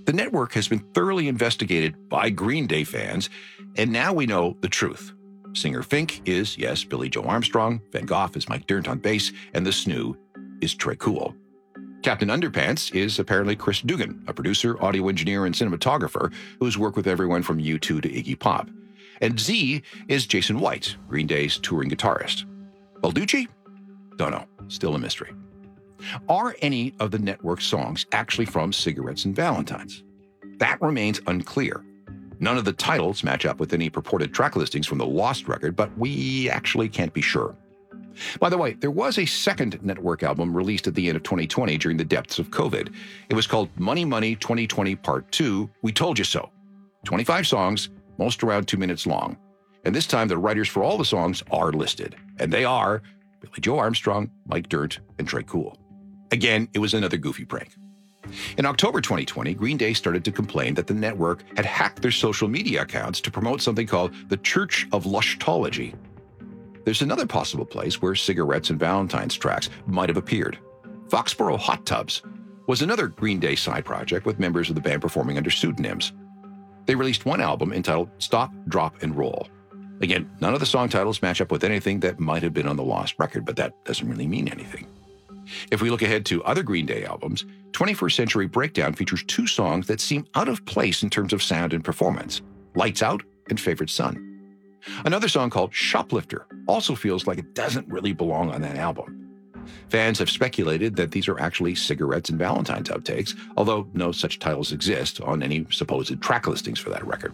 The network has been thoroughly investigated by Green Day fans, and now we know the truth. Singer Fink is, yes, Billie Joe Armstrong, Van Gogh is Mike Dirnt on bass, and the Snoo is Tré Cool. Captain Underpants is apparently Chris Dugan, a producer, audio engineer, and cinematographer who's worked with everyone from U2 to Iggy Pop. And Z is Jason White, Green Day's touring guitarist. Balducci? Don't know. Still a mystery. Are any of the network songs actually from Cigarettes and Valentines? That remains unclear. None of the titles match up with any purported track listings from the Lost record, but we actually can't be sure. By the way, there was a second network album released at the end of 2020 during the depths of COVID. It was called Money Money 2020 Part 2, We Told You So. 25 songs, most around 2 minutes long. And this time the writers for all the songs are listed. And they are Billie Joe Armstrong, Mike Dirnt, and Tré Cool. Again, it was another goofy prank. In October 2020, Green Day started to complain that the network had hacked their social media accounts to promote something called the Church of Lushtology. There's another possible place where Cigarettes and Valentines tracks might have appeared. Foxborough Hot Tubs was another Green Day side project with members of the band performing under pseudonyms. They released one album entitled Stop, Drop, and Roll. Again, none of the song titles match up with anything that might have been on the Lost record, but that doesn't really mean anything. If we look ahead to other Green Day albums, 21st Century Breakdown features 2 songs that seem out of place in terms of sound and performance, Lights Out and Favorite Son. Another song called Shoplifter also feels like it doesn't really belong on that album. Fans have speculated that these are actually Cigarettes and Valentines outtakes, although no such titles exist on any supposed track listings for that record.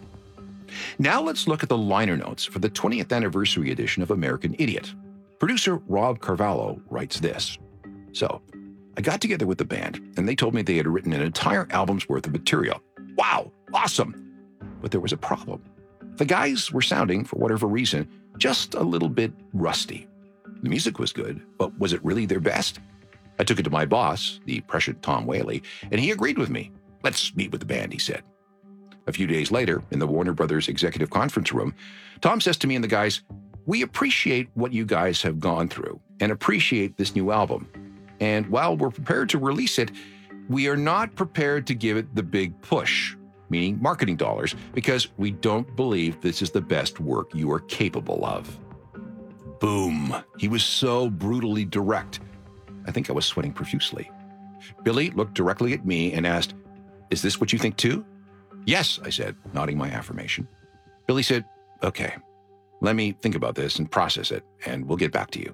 Now let's look at the liner notes for the 20th anniversary edition of American Idiot. Producer Rob Carvalho writes this. So, I got together with the band, and they told me they had written an entire album's worth of material. Wow, awesome! But there was a problem. The guys were sounding, for whatever reason, just a little bit rusty. The music was good, but was it really their best? I took it to my boss, the prescient Tom Whaley, and he agreed with me. Let's meet with the band, he said. A few days later, in the Warner Brothers executive conference room, Tom says to me and the guys, "We appreciate what you guys have gone through and appreciate this new album. And while we're prepared to release it, we are not prepared to give it the big push, meaning marketing dollars, because we don't believe this is the best work you are capable of." Boom. He was so brutally direct. I think I was sweating profusely. Billy looked directly at me and asked, "Is this what you think too?" "Yes," I said, nodding my affirmation. Billy said, "Okay, let me think about this and process it, and we'll get back to you."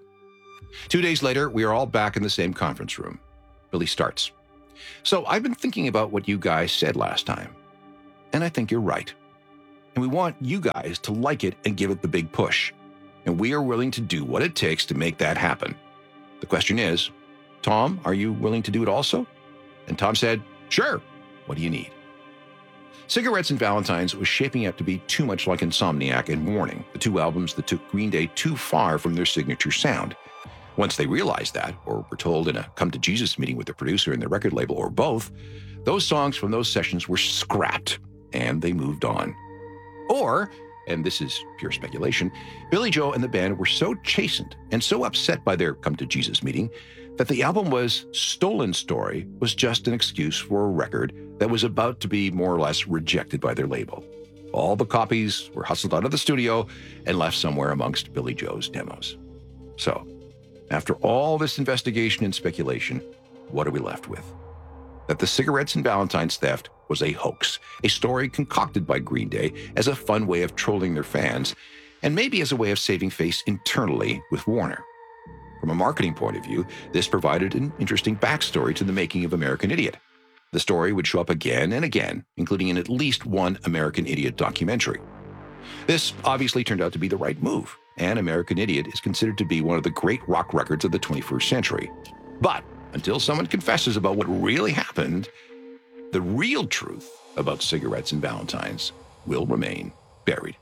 2 days later, we are all back in the same conference room. Billy starts. "So I've been thinking about what you guys said last time, and I think you're right. And we want you guys to like it and give it the big push. And we are willing to do what it takes to make that happen. The question is, Tom, are you willing to do it also?" And Tom said, "Sure. What do you need?" Cigarettes and Valentines was shaping up to be too much like Insomniac and Warning, the 2 albums that took Green Day too far from their signature sound. Once they realized that, or were told in a come-to-Jesus meeting with the producer and the record label, or both, those songs from those sessions were scrapped, and they moved on. Or, and this is pure speculation, Billie Joe and the band were so chastened and so upset by their come-to-Jesus meeting that the album was Stolen Story was just an excuse for a record that was about to be more or less rejected by their label. All the copies were hustled out of the studio and left somewhere amongst Billie Joe's demos. So, after all this investigation and speculation, what are we left with? That the Cigarettes and Valentines theft was a hoax, a story concocted by Green Day as a fun way of trolling their fans, and maybe as a way of saving face internally with Warner. From a marketing point of view, this provided an interesting backstory to the making of American Idiot. The story would show up again and again, including in at least one American Idiot documentary. This obviously turned out to be the right move, and American Idiot is considered to be one of the great rock records of the 21st century. But until someone confesses about what really happened, the real truth about Cigarettes and Valentines will remain buried.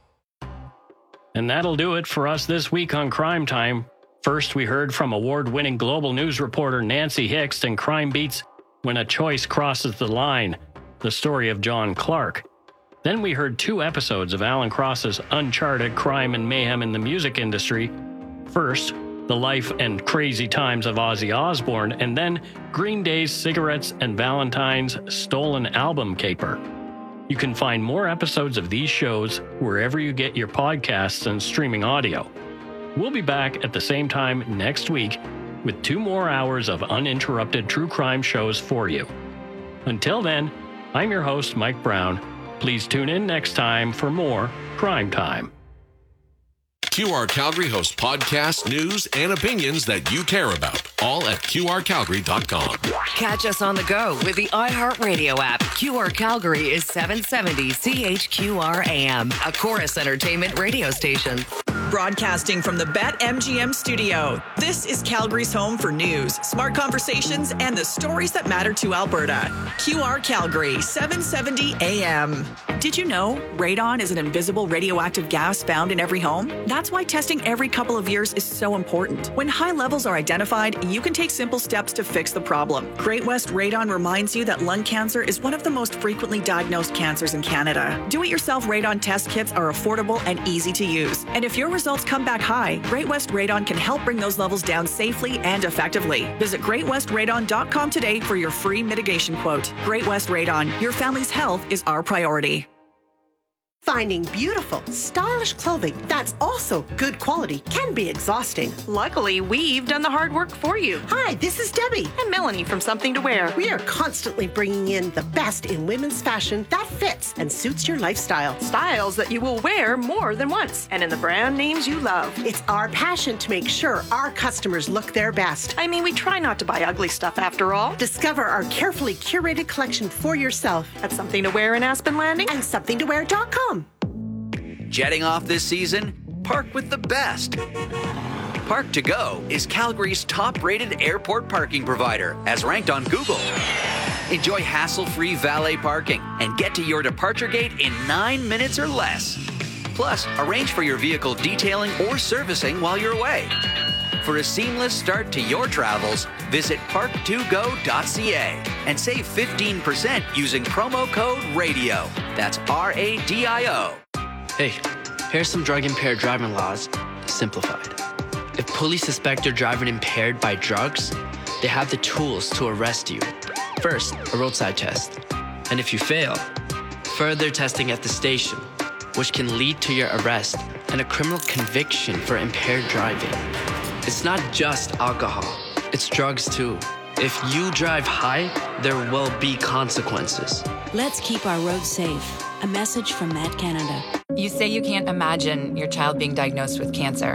And that'll do it for us this week on Crime Time. First, we heard from award-winning global news reporter Nancy Hicks in Crime Beats' When a Choice Crosses the Line, the story of John Clark. Then we heard 2 episodes of Alan Cross's Uncharted Crime and Mayhem in the Music Industry. First, The Life and Crazy Times of Ozzy Osbourne, and then Green Day's Cigarettes and Valentine's Stolen Album Caper. You can find more episodes of these shows wherever you get your podcasts and streaming audio. We'll be back at the same time next week with 2 more hours of uninterrupted true crime shows for you. Until then, I'm your host, Mike Brown. Please tune in next time for more Crime Time. QR Calgary hosts podcasts, news, and opinions that you care about, all at qrcalgary.com. Catch us on the go with the iHeartRadio app. QR Calgary is 770 CHQR AM, a Chorus Entertainment radio station. Broadcasting from the BetMGM studio, this is Calgary's home for news, smart conversations, and the stories that matter to Alberta. QR Calgary, 770 AM. Did you know radon is an invisible radioactive gas found in every home? That's why testing every couple of years is so important. When high levels are identified, you can take simple steps to fix the problem. Great West Radon reminds you that lung cancer is one of the most frequently diagnosed cancers in Canada. Do-it-yourself radon test kits are affordable and easy to use. And if your results come back high, Great West Radon can help bring those levels down safely and effectively. Visit greatwestradon.com today for your free mitigation quote. Great West Radon, your family's health is our priority. Finding beautiful, stylish clothing that's also good quality can be exhausting. Luckily, we've done the hard work for you. Hi, this is Debbie. And Melanie from Something to Wear. We are constantly bringing in the best in women's fashion that fits and suits your lifestyle. Styles that you will wear more than once, and in the brand names you love. It's our passion to make sure our customers look their best. I mean, we try not to buy ugly stuff after all. Discover our carefully curated collection for yourself at Something to Wear in Aspen Landing and somethingtowear.com. Jetting off this season? Park with the best. Park to Go is Calgary's top-rated airport parking provider, as ranked on Google. Enjoy hassle-free valet parking and get to your departure gate in 9 minutes or less. Plus, arrange for your vehicle detailing or servicing while you're away. For a seamless start to your travels, visit park2go.ca and save 15% using promo code RADIO. That's RADIO. Hey, here's some drug-impaired driving laws, simplified. If police suspect you're driving impaired by drugs, they have the tools to arrest you. First, a roadside test. And if you fail, further testing at the station, which can lead to your arrest and a criminal conviction for impaired driving. It's not just alcohol, it's drugs too. If you drive high, there will be consequences. Let's keep our roads safe. A message from Matt Canada. You say you can't imagine your child being diagnosed with cancer,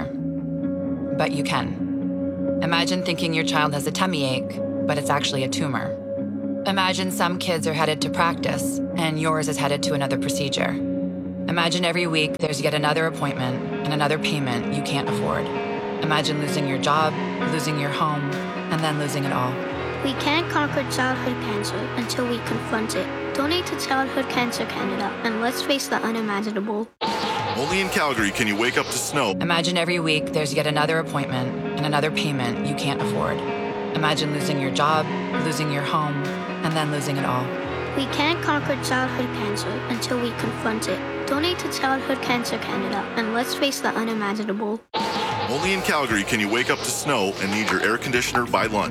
but you can. Imagine thinking your child has a tummy ache, but it's actually a tumor. Imagine some kids are headed to practice, and yours is headed to another procedure. Imagine every week there's yet another appointment and another payment you can't afford. Imagine losing your job, losing your home, and then losing it all. We can't conquer childhood cancer until we confront it. Donate to Childhood Cancer Canada, and let's face the unimaginable. Only in Calgary can you wake up to snow. Imagine every week there's yet another appointment and another payment you can't afford. Imagine losing your job, losing your home, and then losing it all. We can't conquer childhood cancer until we confront it. Donate to Childhood Cancer Canada, and let's face the unimaginable. Only in Calgary can you wake up to snow and need your air conditioner by lunch.